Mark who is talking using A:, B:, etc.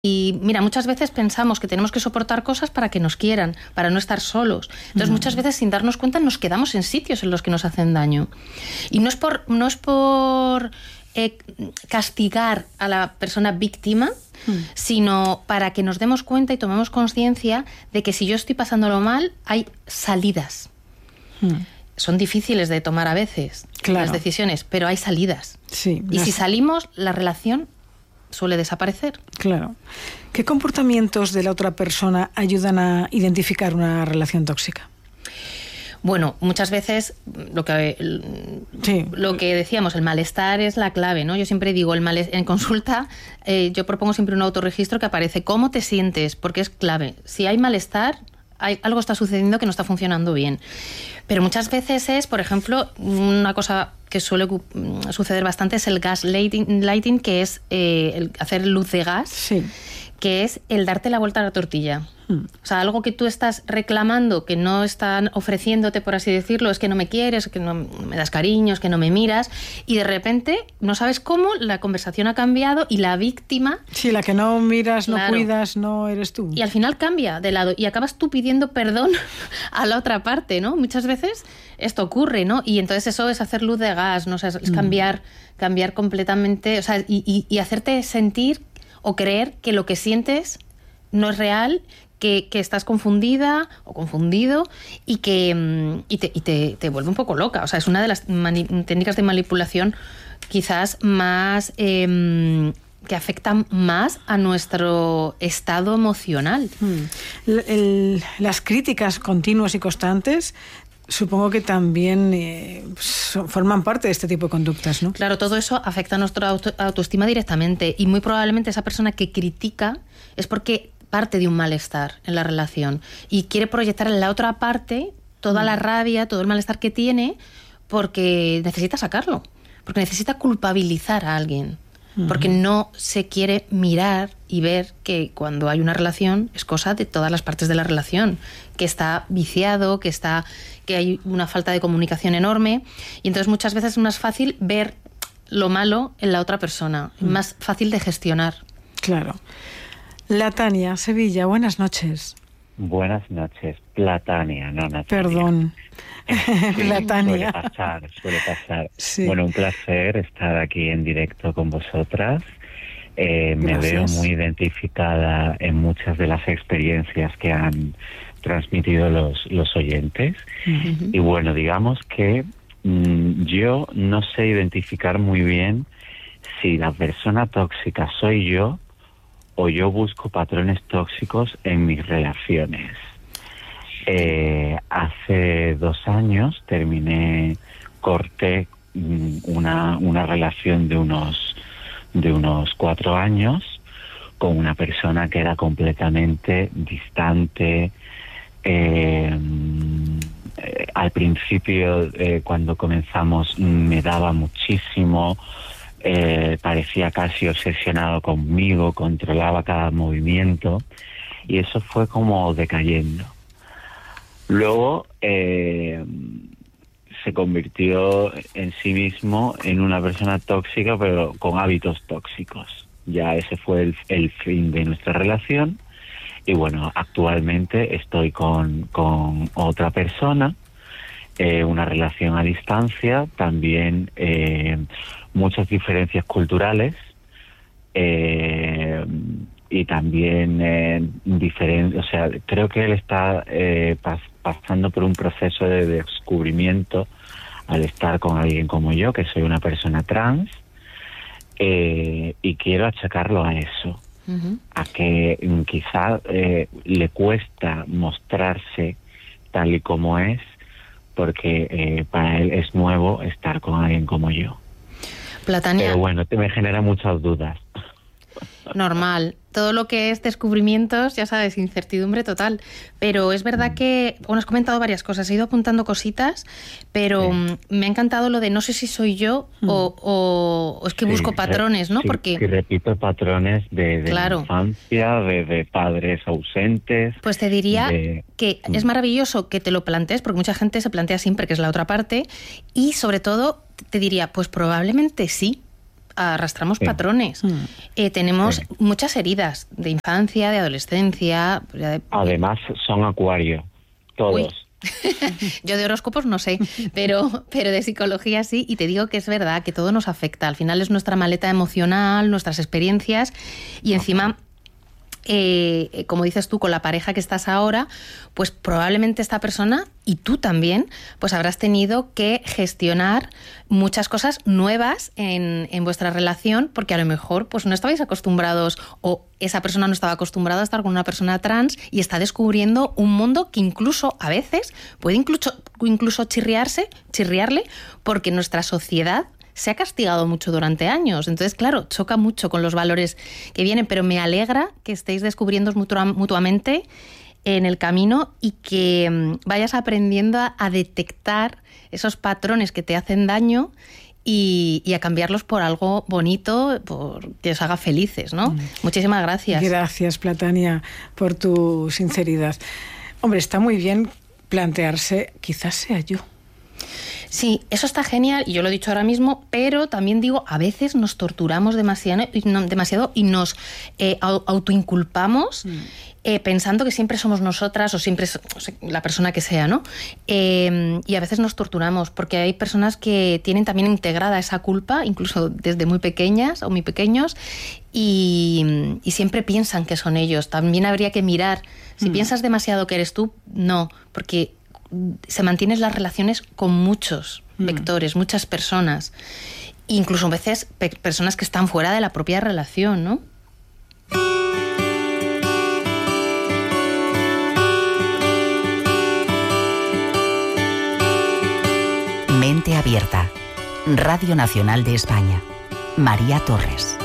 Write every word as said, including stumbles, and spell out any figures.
A: Y mira, muchas veces pensamos que tenemos que soportar cosas para que nos quieran, para no estar solos. Entonces, uh-huh. muchas veces, sin darnos cuenta, nos quedamos en sitios en los que nos hacen daño. Y no es por, no es por eh, castigar a la persona víctima, uh-huh. sino para que nos demos cuenta y tomemos conciencia de que si yo estoy pasándolo mal, hay salidas. Uh-huh. Son difíciles de tomar a veces, claro. las decisiones, pero hay salidas.
B: Sí,
A: y si salimos, la relación suele desaparecer.
B: Claro. ¿Qué comportamientos de la otra persona ayudan a identificar una relación tóxica?
A: Bueno, muchas veces lo que sí. lo que decíamos, el malestar es la clave, ¿no? Yo siempre digo, el malestar, en consulta eh, yo propongo siempre un autorregistro que aparece cómo te sientes, porque es clave. Si hay malestar, hay, algo está sucediendo que no está funcionando bien. Pero muchas veces es, por ejemplo, una cosa que suele suceder bastante es el gaslighting, lighting, que es eh, el hacer luz de gas,
B: sí.
A: que es el darte la vuelta a la tortilla. Hmm. O sea, algo que tú estás reclamando, que no están ofreciéndote, por así decirlo, es que no me quieres, que no me das cariño, es que no me miras, y de repente no sabes cómo la conversación ha cambiado y la víctima...
B: Sí, la que no miras, no claro, cuidas, no eres tú.
A: Y al final cambia de lado y acabas tú pidiendo perdón a la otra parte, ¿no? Muchas veces esto ocurre, ¿no? Y entonces eso es hacer luz de gas, ¿no? O sea, es cambiar, cambiar completamente, o sea, y, y, y hacerte sentir o creer que lo que sientes no es real, que, que estás confundida o confundido y que y te, y te, te vuelve un poco loca. O sea, es una de las mani- técnicas de manipulación quizás más... Eh, que afectan más a nuestro estado emocional.
B: Hmm. El, el, las críticas continuas y constantes supongo que también eh, so, forman parte de este tipo de conductas, ¿no?
A: Claro, todo eso afecta a nuestra auto, autoestima directamente y muy probablemente esa persona que critica es porque parte de un malestar en la relación y quiere proyectar en la otra parte toda mm. la rabia, todo el malestar que tiene porque necesita sacarlo, porque necesita culpabilizar a alguien. Porque no se quiere mirar y ver que cuando hay una relación es cosa de todas las partes de la relación, que está viciado, que está que hay una falta de comunicación enorme y entonces muchas veces es más fácil ver lo malo en la otra persona, mm. más fácil de gestionar.
B: Claro. La Tania, Sevilla, buenas noches.
C: Buenas noches, Platania, no Natalia.
B: Perdón.
C: Sí,
B: la Tania.
C: Suele pasar, suele pasar.
B: Sí.
C: Bueno, un placer estar aquí en directo con vosotras. Eh, me veo muy identificada en muchas de las experiencias que han transmitido los, los oyentes. Uh-huh. Y bueno, digamos que mmm, yo no sé identificar muy bien si la persona tóxica soy yo o yo busco patrones tóxicos en mis relaciones. Eh, hace dos años terminé, corté una, una relación de unos, de unos cuatro años con una persona que era completamente distante. Eh, eh, al principio, eh, cuando comenzamos, me daba muchísimo, eh, parecía casi obsesionado conmigo, controlaba cada movimiento y eso fue como decayendo. Luego eh, se convirtió en sí mismo en una persona tóxica, pero con hábitos tóxicos. Ya ese fue el, el fin de nuestra relación. Y bueno, actualmente estoy con, con otra persona, eh, una relación a distancia, también eh, muchas diferencias culturales. Eh, y también eh, diferente, o sea, creo que él está eh, pas, pasando por un proceso de descubrimiento al estar con alguien como yo, que soy una persona trans, eh, y quiero achacarlo a eso, uh-huh. a que mm, quizá eh, le cuesta mostrarse tal y como es, porque eh, para él es nuevo estar con alguien como yo.
A: Platania.
C: Pero bueno, te me genera muchas dudas.
A: Normal. Todo lo que es descubrimientos, ya sabes, incertidumbre total. Pero es verdad que, bueno, has comentado varias cosas, he ido apuntando cositas, pero sí. me ha encantado lo de no sé si soy yo mm. o, o, o es que sí, busco patrones, ¿no?
C: Sí,
A: porque
C: sí, repito patrones de, de
A: claro.
C: infancia, de, de padres ausentes.
A: Pues te diría
C: de...
A: que es maravilloso que te lo plantees, porque mucha gente se plantea siempre que es la otra parte, y sobre todo te diría, pues probablemente sí. arrastramos
C: sí.
A: patrones.
B: Mm.
A: Eh, tenemos
C: Sí.
A: muchas heridas de infancia, de adolescencia. De...
C: Además, son acuario, todos.
A: Uy. Yo de horóscopos no sé, pero, pero de psicología sí, y te digo que es verdad que todo nos afecta. Al final es nuestra maleta emocional, nuestras experiencias, y encima... Eh, como dices tú, con la pareja que estás ahora, pues probablemente esta persona y tú también, pues habrás tenido que gestionar muchas cosas nuevas en, en vuestra relación, porque a lo mejor pues no estabais acostumbrados, o esa persona no estaba acostumbrada a estar con una persona trans y está descubriendo un mundo que incluso a veces puede incluso, incluso chirriarse, chirriarle, porque nuestra sociedad se ha castigado mucho durante años. Entonces, claro, choca mucho con los valores que vienen, pero me alegra que estéis descubriendo mutua- mutuamente en el camino y que mmm, vayas aprendiendo a, a detectar esos patrones que te hacen daño y, y a cambiarlos por algo bonito, por que os haga felices, ¿no? Mm. Muchísimas gracias.
B: Gracias, Platania, por tu sinceridad. Hombre, está muy bien plantearse, quizás sea yo.
A: Sí, eso está genial, y yo lo he dicho ahora mismo, pero también digo, a veces nos torturamos demasiado, demasiado y nos eh, autoinculpamos mm. eh, pensando que siempre somos nosotras o siempre es o sea, la persona que sea, ¿no? Eh, y a veces nos torturamos porque hay personas que tienen también integrada esa culpa, incluso desde muy pequeñas o muy pequeños, y, y siempre piensan que son ellos. También habría que mirar, si mm. piensas demasiado que eres tú, no, porque... se mantienen las relaciones con muchos mm. vectores, muchas personas, incluso a veces pe- personas que están fuera de la propia relación, ¿no?
D: Mente Abierta, Radio Nacional de España. María Torres.